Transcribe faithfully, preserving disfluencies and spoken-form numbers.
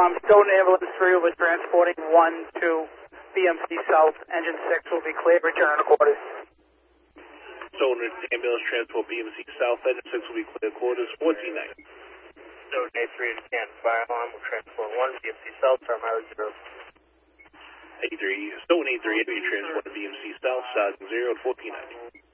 alarm. Stoughton Ambulance three will be transporting one to B M C South. Engine six will be clear. Return to quarters. Stoughton Ambulance transport B M C South. Engine six will be clear quarters. fourteen nine. Stoughton A three to Canton Fire Alarm will transport one B M C South. Term mileage zero. A three. Stoughton A three will be transporting B M C South. Size zero to fourteen ninety.